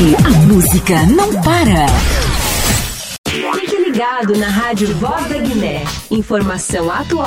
Aqui a música não para. Fique ligado na Rádio Voz da Guiné. Informação atual